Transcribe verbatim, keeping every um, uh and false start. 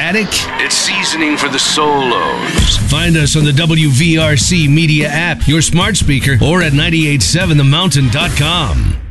static? It's seasoning for the solos. Find us on the W V R C Media app, your smart speaker, or at nine eight seven the mountain dot com.